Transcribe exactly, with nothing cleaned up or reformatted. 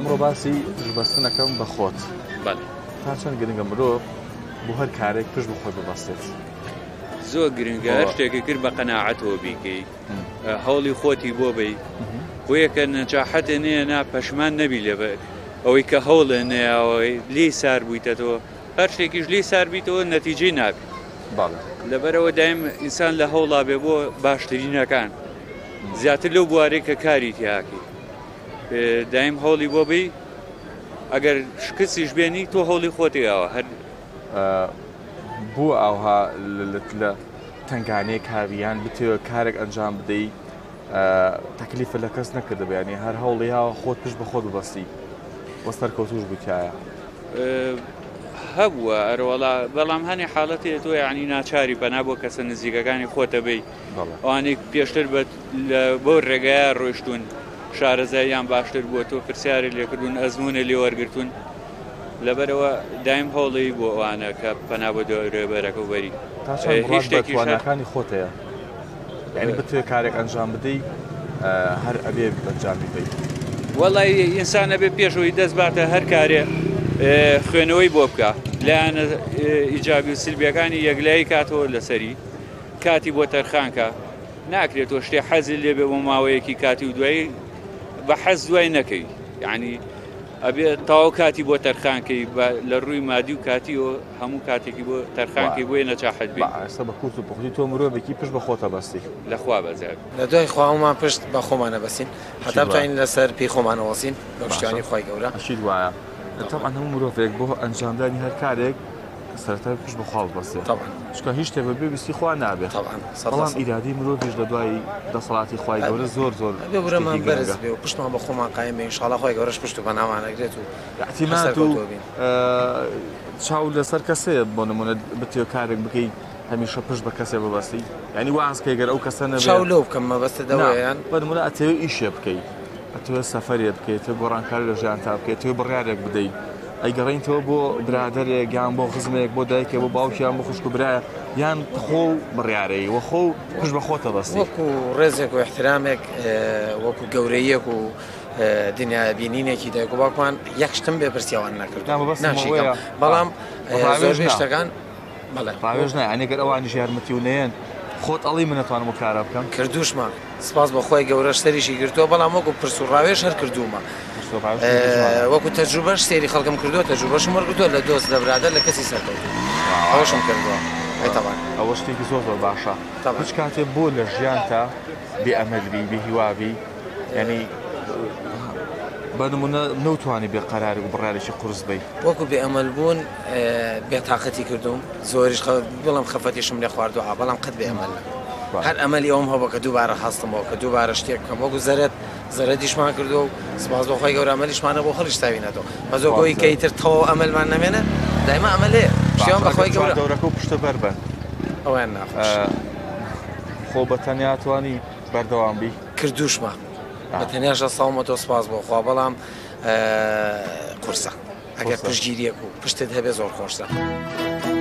ئەمڕۆ باسی پشتبەستنەکەم بە خۆت تا چەند گرنگە مرۆڤ بۆ هەر کارێک پشت بخۆی ببەستێت؟ زۆر گرنگە هەر شتێکی کرد بە قەناعەتەوە بیکەی، هەوڵی خۆتی بۆ بی، بۆ یەکە نەجاحەتێ نەیە نا پەشمان نەبی لێ ئەوەی کە هەوڵێ نەیە ئەوەی لێی سار بوویتەوە، هەر شتێکیش لێی سار بیتەوە نەتیجەی نابی. لەبەرەوە دایم ئینسان لە هەوڵا بێ بۆ باشترینەکان زیاتر لەو بوارەی کە کاری تیاکەی، دایم هەوڵی بۆ بی، ئەگەر شکستیش بێنی تۆ هەوڵی خۆتیەوە هەر بوو ئەوها لە تنگانەیە کاریان بتوێت کارێک ئەنجام بدەیت تەکلیفە لە کەس نەکردە بێنی هەر هەوڵی هاوە خۆت پشت بە خۆت ببەستی وەستەر کەوتوش بکایە هەبووە ئەرۆڵا، بەڵام هەنێ حاڵەتی تۆ یعنی ناچاری بەنا بۆ کەسە نزیکەکانی خۆتە بی، ئەوانەی پێشتر بۆ ڕێگایە ڕۆیشتون شارەزاییان باشتر بووە تۆ پرسیاری لێکردون ئەزمونە لێ وەرگرتون، لەبەرەوە دایم هەوڵی بۆ ئەوانە کە پەنا بۆ ڕێبەرەکە وەری هیچ توانەکانی خۆتەیە، یعنی بتوێت کارێک ئەنجام بدەیت هەر ئەبێ ئەنجامی بیت. وەڵی ئینسانە بێ پێشەوەی دەست باتە هەر کارێ خوێنەوەی بۆ بکە لایەنە ئیجابی و سلبیەکانی یەکلایی کاتەوە لەسەری کاتی بۆ تەرخانکە ناکرێتەوە شتێ حەزی لێبێ بۆ ماوەیەکی کاتی و دوایی بە حەز دوای نەکەی، یعنی ئەبێ تاو کاتی بۆ تەرخانکەی لە ڕووی مادی و کاتی و هەموو کاتێکی بۆ تەرخانکەی بۆیە نەچاحەت بێ. ئێستا بە کورت و پوختی تۆ مرۆڤێکی پشت بە خۆتە بەستی لەخوا بەزار لە دوای خوامان پشت بە خۆمانە بەسین هەتا بتوانین لەسەر پێی خۆمانەوەسین بە پشتیوانی خوای گەورە. ئەشید وایە طبعا هەموو مرۆڤێک بۆ ئەنجامدانی هەر کارێک سەرەتا پشت بە خوا ببەستێت، چکە هیچ شتێک بەبێ ویستی خوا نابێت، بەڵام ئیرادی مرۆڤیش لە دوای دەسەڵاتی خوای گەورە زۆر زۆر بێ بورەمان بەرز بێ و پشتمان بە خۆمان قایم بێ ئینشاڵڵا خوای گەورەش پشت و بەناوانەگرێت و احتیمات و چاو لەسەر کەسەیە بۆ نمونە بتوێت کارێک بکەیت هەمیشە پشت بە کەسێ ببەستی، یعنی وازکە گەر ئەو کەسە نەبێت چاو لەو بکەم مەبەستە دەوەیان بە نمونە ئەتەوێت ئیشێ بکەیت، ئەتەوێت سەفەرێ بکەیت، تۆ گۆڕانکار لە ژیان تا بکەیت، تۆ بڕیارێک بدەیت، ئەیگەڕێنیتەوە بۆ برادەرێک یان بۆ خزمێک بۆ دایکێ بۆ باوکیان بۆ خوشک و برایە یان خۆ بڕیارەی وە خۆ پشت بە خۆتە بەستی وەکو ڕێزێک و احترامێک وەکو گەورەیەک و دنیا بینینێکی دایک و باوکمان یەک شتم بێ پرسیاوان نەکرد ناشیکەم، بەڵام زۆربەی شتەکان ڕاوێژ نایە ئەنێگەر ئەوانیش یارمەتی و نەیەن خۆت ئەڵی من نەتوانم کارە بکەم کردوشمان سپاس بە خۆی گەورەش سەریشی گرتووە، بەڵام وەکو پرس و ڕاوێژ هەر کردومە وەکو تەجروبەش سێری خەڵکم کردووە، تەجروبەشم وەرگرتووە لە دۆست لە برادەر لە کەسی سەرکەوتوو ئەوەشم کردووە. ئەوە شتێکی زۆر زۆر باشە، هیچ کاتێک بۆ لە ژیان تا بێئەمەلبی بێهیوابی، یعنی بە نمونە نەوتوانی بێ قەرارێک و بڕارێکی قورس بی وەکو بێئەمەل بوون بێتاقەتی کردوم زۆریش بڵم خەفەتیشم لێ خواردووە، بەڵام قەت بێئەمەل هەر ئەمەلی ئەوم هەبوو کە دووبارە هەستمەوە کە دووبارە شتێک بکەم، وەکو زەرەت زەرەتیشمان کردو و سپاس بۆ خۆی گەورە ئەمەلیشمانە بۆ خەڵیشتاوینەتەوە بە زۆر بۆی کەیتر تەواو ئەمەلمان نەمێنە دایما ئەمەلەیە شتیان بە خۆی گەورە دەورەکە و پشتە بەر بن ئەویان ناخۆش خۆ بە تەنیا توانی بەردەوام بی کردوشمە بە تەنیاشە ساڵمەتۆ سپاس بۆ خوا، بەڵام قورسە ئەگەر پشتگیریەک و پشتت هەبێ زۆر خۆشە.